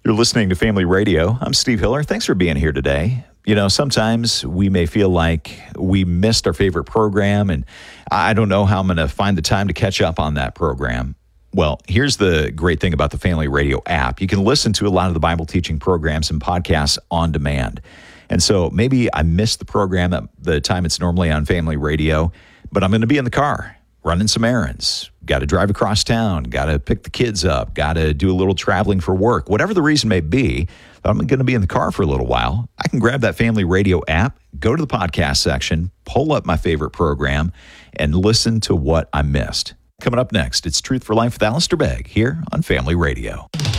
You're listening to Family Radio. I'm Steve Hiller. Thanks for being here today. You know, sometimes we may feel like we missed our favorite program, and I don't know how I'm going to find the time to catch up on that program. Well, here's the great thing about the Family Radio app. You can listen to a lot of the Bible teaching programs and podcasts on demand. And so maybe I missed the program at the time it's normally on Family Radio, but I'm going to be in the car running some errands, got to drive across town, got to pick the kids up, got to do a little traveling for work, whatever the reason may be. I'm going to be in the car for a little while. I can grab that Family Radio app, go to the podcast section, pull up my favorite program, and listen to what I missed. Coming up next, it's Truth for Life with Alistair Begg here on Family Radio.